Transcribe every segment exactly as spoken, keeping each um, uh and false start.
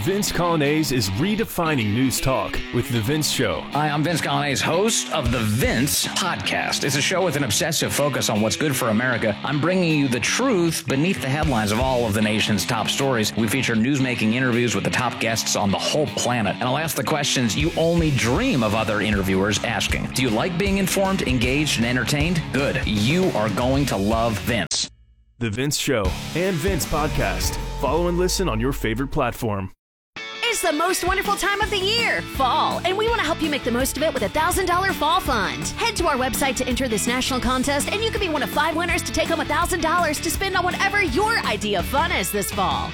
Vince Coglianese is redefining news talk with The Vince Show. Hi, I'm Vince Coglianese, host of The Vince Podcast. It's a show with an obsessive focus on what's good for America. I'm bringing you the truth beneath the headlines of all of the nation's top stories. We feature newsmaking interviews with the top guests on the whole planet. And I'll ask the questions you only dream of other interviewers asking. Do you like being informed, engaged, and entertained? Good. You are going to love Vince. The Vince Show and Vince Podcast. Follow and listen on your favorite platform. It's the most wonderful time of the year, fall, and we want to help you make the most of it with a one thousand dollars Fall Fund. Head to our website to enter this national contest, and you could be one of five winners to take home one thousand dollars to spend on whatever your idea of fun is this fall.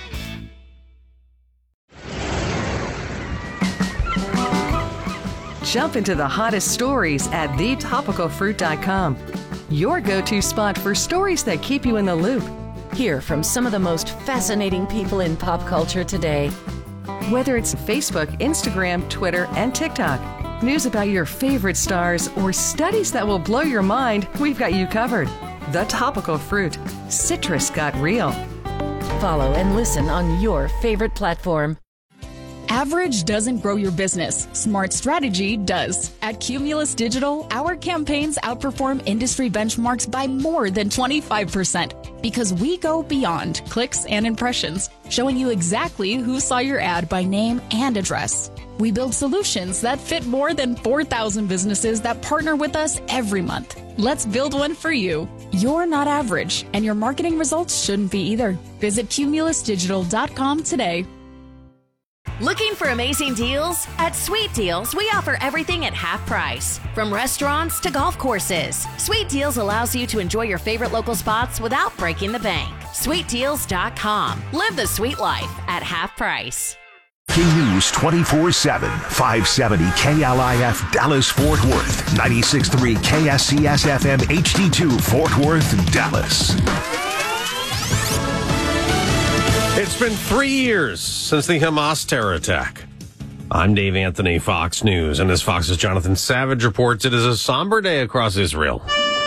Jump into the hottest stories at the topical fruit dot com. Your go-to spot for stories that keep you in the loop. Hear from some of the most fascinating people in pop culture today. Whether it's Facebook, Instagram, Twitter, and TikTok, news about your favorite stars, or studies that will blow your mind, we've got you covered. The Topical Fruit. Citrus got real. Follow and listen on your favorite platform. Average doesn't grow your business. Smart strategy does. At Cumulus Digital, our campaigns outperform industry benchmarks by more than twenty-five percent because we go beyond clicks and impressions, showing you exactly who saw your ad by name and address. We build solutions that fit more than four thousand businesses that partner with us every month. Let's build one for you. You're not average, and your marketing results shouldn't be either. Visit cumulus digital dot com today. Looking for amazing deals? At Sweet Deals, we offer everything at half price. From restaurants to golf courses, Sweet Deals allows you to enjoy your favorite local spots without breaking the bank. sweet deals dot com. Live the sweet life at half price. K News twenty-four seven, five seventy K L I F Dallas Fort Worth, ninety-six point three K S C S F M H D two Fort Worth, Dallas. It's been three years since the Hamas terror attack. I'm Dave Anthony, Fox News, and as Fox's Jonathan Savage reports, it is a somber day across Israel.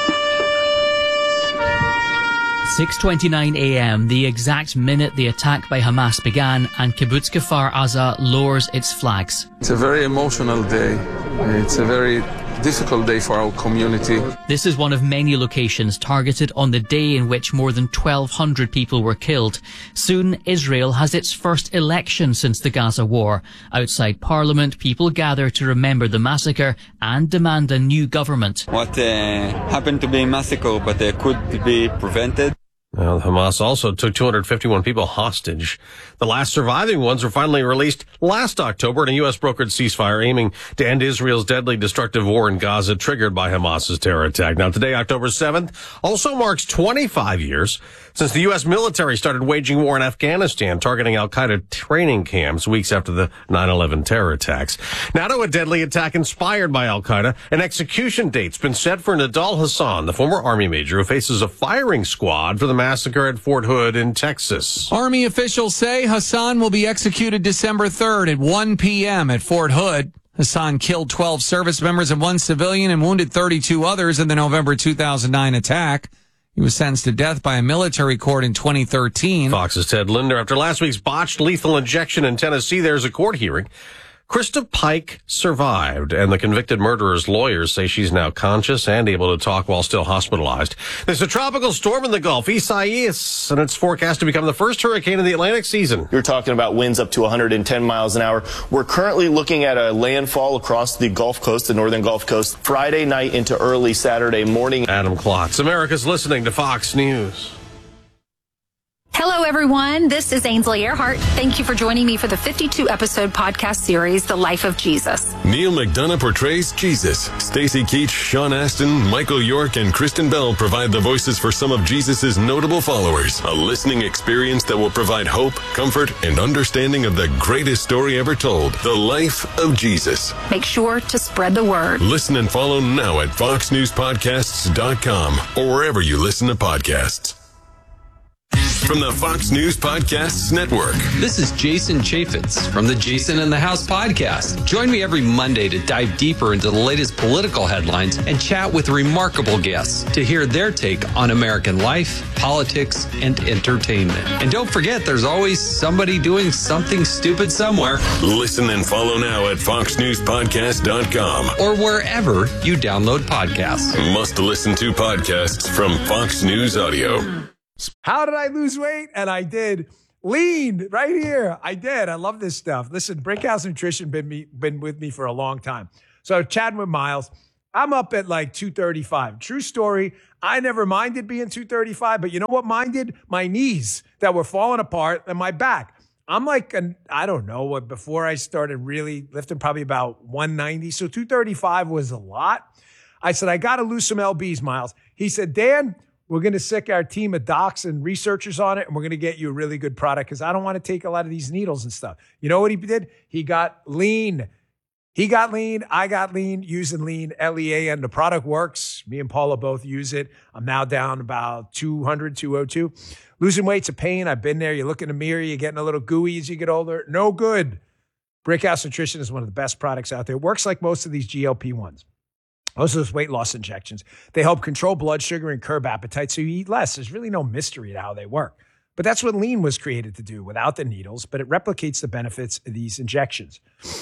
six twenty-nine a.m., the exact minute the attack by Hamas began, and Kibbutz Kfar Aza lowers its flags. It's a very emotional day. It's a very difficult day for our community. This is one of many locations targeted on the day in which more than twelve hundred people were killed. Soon, Israel has its first election since the Gaza war. Outside Parliament, people gather to remember the massacre and demand a new government. What uh, happened to be a massacre, but uh, could be prevented. Well, Hamas also took two hundred fifty-one people hostage. The last surviving ones were finally released last October in a U S brokered ceasefire aiming to end Israel's deadly destructive war in Gaza triggered by Hamas's terror attack. Now, today, October seventh, also marks twenty-five years since the U S military started waging war in Afghanistan, targeting al-Qaeda training camps weeks after the nine eleven terror attacks. Now to a deadly attack inspired by al-Qaeda. An execution date's been set for Nidal Hasan, the former Army major who faces a firing squad for the massacre at Fort Hood in Texas. Army officials say Hasan will be executed December third at one p.m. at Fort Hood. Hasan killed twelve service members and one civilian and wounded thirty-two others in the November two thousand nine attack. He was sentenced to death by a military court in twenty thirteen. Fox's Ted Linder. After last week's botched lethal injection in Tennessee, there's a court hearing. Krista Pike survived, and the convicted murderer's lawyers say she's now conscious and able to talk while still hospitalized. There's a tropical storm in the Gulf, Isaias, and it's forecast to become the first hurricane in the Atlantic season. You're talking about winds up to one hundred ten miles an hour. We're currently looking at a landfall across the Gulf Coast, the northern Gulf Coast, Friday night into early Saturday morning. Adam Klotz, America's listening to Fox News. Hello, everyone. This is Ainsley Earhart. Thank you for joining me for the fifty-two episode podcast series, The Life of Jesus. Neil McDonough portrays Jesus. Stacey Keach, Sean Astin, Michael York, and Kristen Bell provide the voices for some of Jesus' notable followers. A listening experience that will provide hope, comfort, and understanding of the greatest story ever told, The Life of Jesus. Make sure to spread the word. Listen and follow now at fox news podcasts dot com or wherever you listen to podcasts. from the Fox News Podcasts Network. This is Jason Chaffetz from the Jason in the House podcast. Join me every Monday to dive deeper into the latest political headlines and chat with remarkable guests to hear their take on American life, politics, and entertainment. And don't forget, there's always somebody doing something stupid somewhere. Listen and follow now at fox news podcast dot com or wherever you download podcasts. Must listen to podcasts from Fox News Audio. How did I lose weight? And I did. Lean right here. I did. I love this stuff. Listen, Brickhouse Nutrition been me been with me for a long time. So chatting with Miles, I'm up at like two thirty-five. True story. I never minded being two thirty-five, but you know what minded? My knees that were falling apart and my back. I'm like, an, I don't know what, before I started really lifting, probably about one ninety. So two thirty-five was a lot. I said, I got to lose some L Bs, Miles. He said, Dan, we're going to sick our team of docs and researchers on it, and we're going to get you a really good product because I don't want to take a lot of these needles and stuff. You know what he did? He got lean. He got lean. I got lean using lean, L E A N. The product works. Me and Paula both use it. I'm now down about two hundred, two oh two. Losing weight's a pain. I've been there. You look in the mirror, you're getting a little gooey as you get older. No good. Brickhouse Nutrition is one of the best products out there. It works like most of these G L P ones. Most of those weight loss injections. They help control blood sugar and curb appetite so you eat less. There's really no mystery to how they work. But that's what lean was created to do without the needles, but it replicates the benefits of these injections.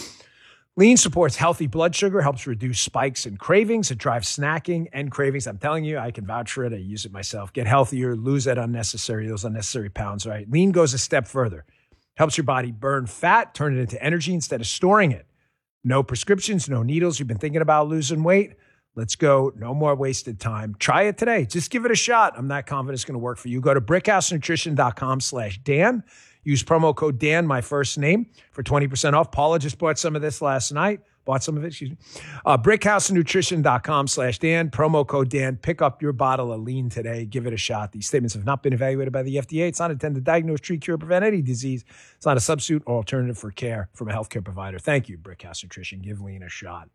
Lean supports healthy blood sugar, helps reduce spikes and cravings. It drives snacking and cravings. I'm telling you, I can vouch for it. I use it myself. Get healthier, lose that unnecessary, those unnecessary pounds, right? Lean goes a step further. Helps your body burn fat, turn it into energy instead of storing it. No prescriptions, no needles. You've been thinking about losing weight? Let's go. No more wasted time. Try it today. Just give it a shot. I'm not confident it's going to work for you. Go to brickhousenutrition.com slash Dan. Use promo code Dan, my first name, for twenty percent off. Paula just bought some of this last night. Bought some of it, excuse me. Uh, brickhousenutrition.com slash Dan. Promo code Dan. Pick up your bottle of lean today. Give it a shot. These statements have not been evaluated by the F D A. It's not intended to diagnose, treat, cure, prevent any disease. It's not a substitute or alternative for care from a healthcare provider. Thank you, Brickhouse Nutrition. Give lean a shot.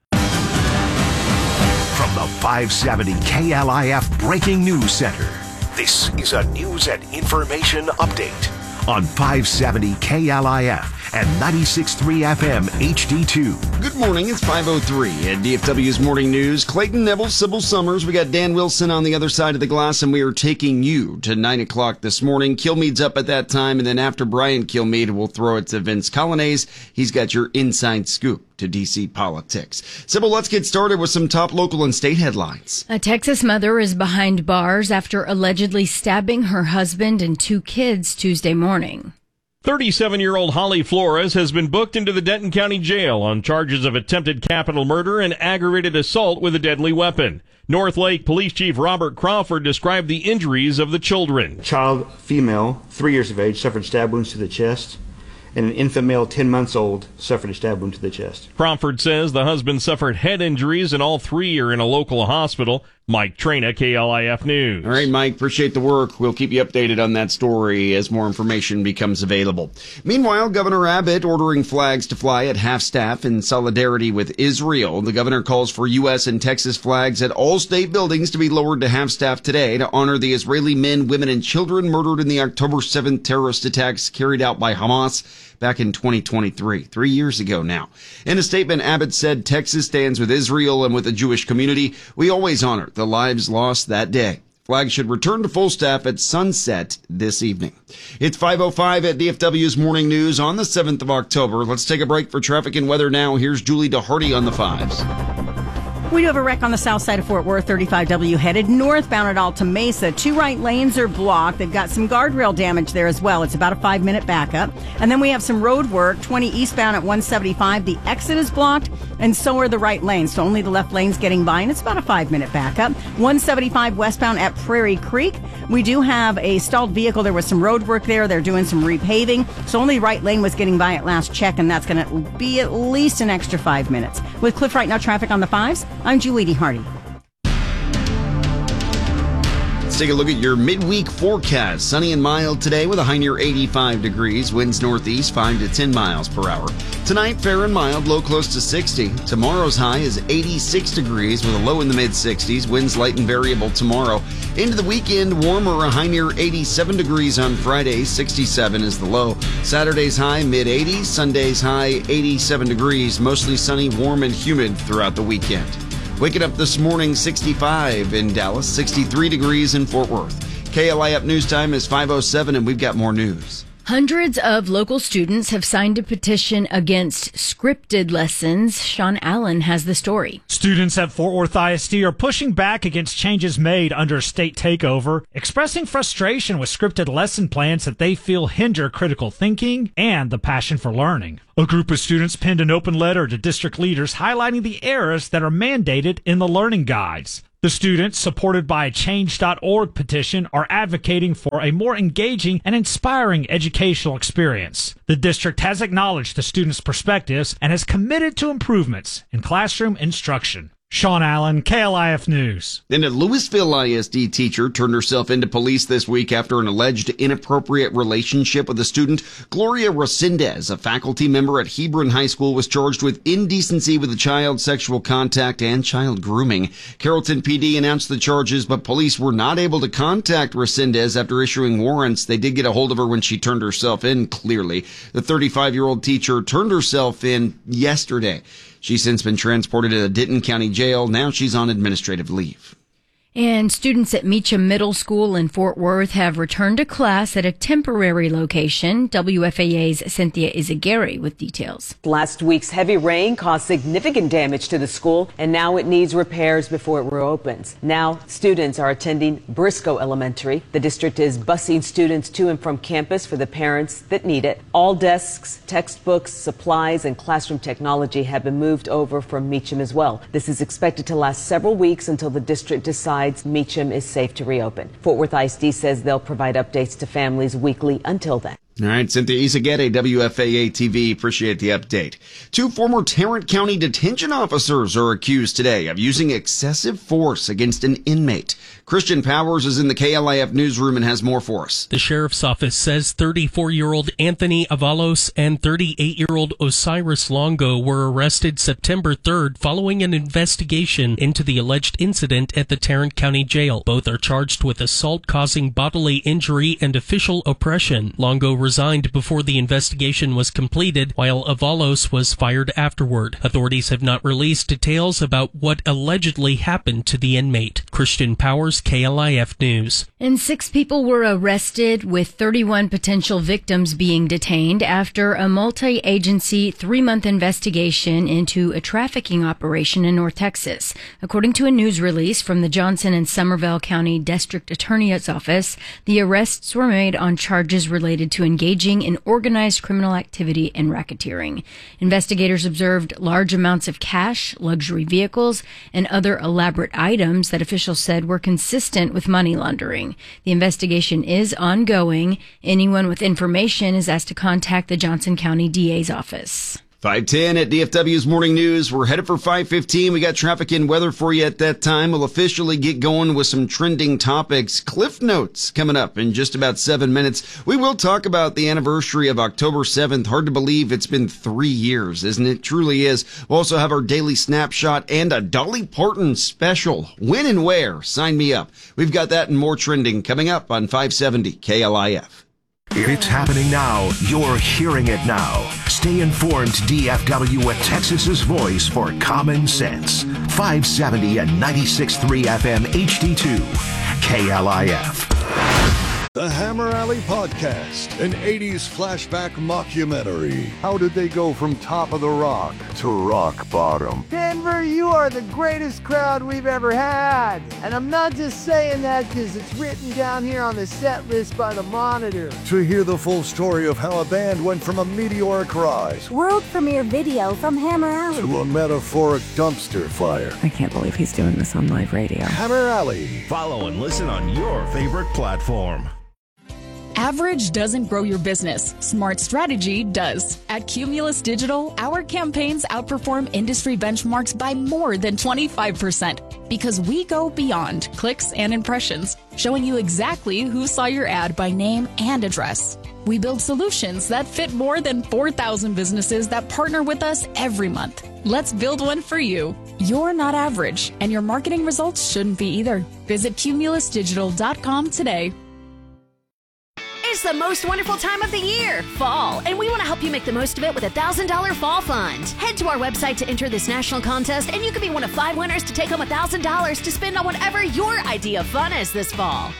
From the five seventy K L I F Breaking News Center, this is a news and information update on five seventy K L I F and ninety-six point three F M H D two. Good morning, it's five oh three at D F W's Morning News. Clayton Neville, Sybil Summers, we got Dan Wilson on the other side of the glass, and we are taking you to nine o'clock this morning. Kilmeade's up at that time, and then after Brian Kilmeade, we'll throw it to Vince Colonnese. He's got your inside scoop to D C politics. Sybil, let's get started with some top local and state headlines. A Texas mother is behind bars after allegedly stabbing her husband and two kids Tuesday morning. thirty-seven-year-old Holly Flores has been booked into the Denton County Jail on charges of attempted capital murder and aggravated assault with a deadly weapon. North Lake Police Chief Robert Crawford described the injuries of the children. Child, female, three years of age, suffered stab wounds to the chest, and an infant male, ten months old, suffered a stab wound to the chest. Crawford says the husband suffered head injuries and all three are in a local hospital. Mike Trina, K L I F News. All right, Mike, appreciate the work. We'll keep you updated on that story as more information becomes available. Meanwhile, Governor Abbott ordering flags to fly at half-staff in solidarity with Israel. The governor calls for U S and Texas flags at all state buildings to be lowered to half-staff today to honor the Israeli men, women, and children murdered in the October seventh terrorist attacks carried out by Hamas back in twenty twenty-three, three years ago now. In a statement, Abbott said Texas stands with Israel and with the Jewish community. We always honor the lives lost that day. Flags should return to full staff at sunset this evening. It's five oh five at D F W's Morning News on the seventh of October. Let's take a break for traffic and weather now. Here's Julie DeHardy on the fives. We do have a wreck on the south side of Fort Worth, thirty-five W headed northbound at Alta Mesa. Two right lanes are blocked. They've got some guardrail damage there as well. It's about a five-minute backup. And then we have some road work, twenty eastbound at one seventy-five. The exit is blocked, and so are the right lanes. So only the left lane's getting by, and it's about a five-minute backup. one seventy-five westbound at Prairie Creek. We do have a stalled vehicle. There was some road work there. They're doing some repaving. So only the right lane was getting by at last check, and that's going to be at least an extra five minutes. With Cliff Right Now traffic on the fives, I'm Julie DeHardy. take a look at your midweek forecast. Sunny and mild today with a high near eighty-five degrees. Winds northeast five to ten miles per hour. Tonight, fair and mild, low close to sixty. Tomorrow's high is eighty-six degrees with a low in the mid-sixties. Winds light and variable tomorrow. Into the weekend, warmer, a high near eighty-seven degrees on Friday. sixty-seven is the low. Saturday's high, mid-eighties. Sunday's high, eighty-seven degrees. Mostly sunny, warm, and humid throughout the weekend. Waking up this morning, sixty-five in Dallas, sixty-three degrees in Fort Worth. K L I F news time is five oh seven, and we've got more news. Hundreds of local students have signed a petition against scripted lessons. Sean Allen has the story. Students at Fort Worth I S D are pushing back against changes made under state takeover, expressing frustration with scripted lesson plans that they feel hinder critical thinking and the passion for learning. A group of students penned an open letter to district leaders highlighting the errors that are mandated in the learning guides. The students, supported by a change dot org petition, are advocating for a more engaging and inspiring educational experience. The district has acknowledged the students' perspectives and has committed to improvements in classroom instruction. Sean Allen, K L I F News. And a Louisville I S D teacher turned herself into police this week after an alleged inappropriate relationship with a student. Gloria Resendez, a faculty member at Hebron High School, was charged with indecency with a child, sexual contact, and child grooming. Carrollton P D announced the charges, but police were not able to contact Resendez after issuing warrants. They did get a hold of her when she turned herself in, clearly. The thirty-five-year-old teacher turned herself in yesterday. She's since been transported to the Denton County Jail. Now she's on administrative leave. And students at Meacham Middle School in Fort Worth have returned to class at a temporary location. W F A A's Cynthia Izagiri with details. Last week's heavy rain caused significant damage to the school, and now it needs repairs before it reopens. Now students are attending Briscoe Elementary. The district is busing students to and from campus for the parents that need it. All desks, textbooks, supplies, and classroom technology have been moved over from Meacham as well. This is expected to last several weeks until the district decides Meacham is safe to reopen. Fort Worth I S D says they'll provide updates to families weekly until then. All right, Cynthia Izagiri, W F A A T V. Appreciate the update. Two former Tarrant County detention officers are accused today of using excessive force against an inmate. Christian Powers is in the K L I F newsroom and has more for us. The sheriff's office says thirty-four-year-old Anthony Avalos and thirty-eight-year-old Osiris Longo were arrested September third following an investigation into the alleged incident at the Tarrant County Jail. Both are charged with assault causing bodily injury and official oppression. Longo resigned before the investigation was completed, while Avalos was fired afterward. Authorities have not released details about what allegedly happened to the inmate. Christian Powers, K L I F News. And six people were arrested, with thirty-one potential victims being detained after a multi-agency three-month investigation into a trafficking operation in North Texas. According to a news release from the Johnson and Somervell County District Attorney's Office, the arrests were made on charges related to engaging in organized criminal activity and racketeering. Investigators observed large amounts of cash, luxury vehicles, and other elaborate items that officials said were consistent with money laundering. The investigation is ongoing. Anyone with information is asked to contact the Johnson County D A's office. five ten at D F W's Morning News. We're headed for five fifteen. We got traffic and weather for you at that time. We'll officially get going with some trending topics. Cliff Notes coming up in just about seven minutes. We will talk about the anniversary of October seventh. Hard to believe it's been three years, isn't it? Truly is. We'll also have our daily snapshot and a Dolly Parton special. When and where? Sign me up. We've got that and more trending coming up on five seventy K L I F. It's happening now. You're hearing it now. Stay informed. D F W at Texas's voice for common sense. five seventy and ninety-six point three F M H D two. K L I F. The Hammer Alley Podcast, an eighties flashback mockumentary. How did they go from top of the rock to rock bottom? Denver, you are the greatest crowd we've ever had. And I'm not just saying that because it's written down here on the set list by the Monitor. To hear the full story of how a band went from a meteoric rise, world premiere video from Hammer Alley, to a metaphoric dumpster fire. I can't believe he's doing this on live radio. Hammer Alley. Follow and listen on your favorite platform. Average doesn't grow your business. Smart strategy does. At Cumulus Digital, our campaigns outperform industry benchmarks by more than twenty-five percent because we go beyond clicks and impressions. showing you exactly who saw your ad by name and address. We build solutions that fit more than four thousand businesses that partner with us every month. Let's build one for you. You're not average, and your marketing results shouldn't be either. Visit cumulus digital dot com today. It's the most wonderful time of the year, fall, and we want to help you make the most of it with a one thousand dollars Fall Fund. Head to our website to enter this national contest, and you could be one of five winners to take home one thousand dollars to spend on whatever your idea of fun is this fall.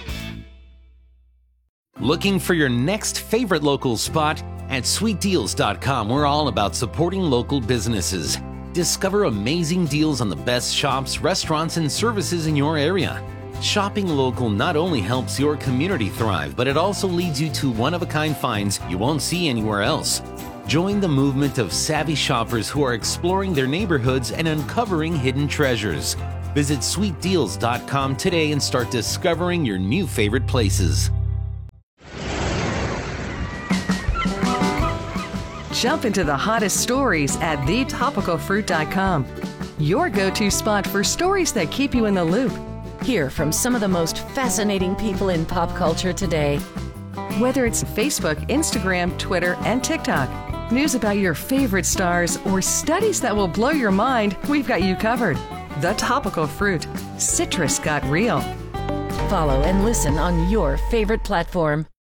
Looking for your next favorite local spot? At sweet deals dot com, we're all about supporting local businesses. Discover amazing deals on the best shops, restaurants, and services in your area. Shopping local not only helps your community thrive, but it also leads you to one-of-a-kind finds you won't see anywhere else. Join the movement of savvy shoppers who are exploring their neighborhoods and uncovering hidden treasures. Visit sweet deals dot com today and start discovering your new favorite places. Jump into the hottest stories at the topical fruit dot com. Your go-to spot for stories that keep you in the loop. Hear from some of the most fascinating people in pop culture today. Whether it's Facebook, Instagram, Twitter, and TikTok, news about your favorite stars, or studies that will blow your mind, we've got you covered. The Topical Fruit. Citrus got real. Follow and listen on your favorite platform.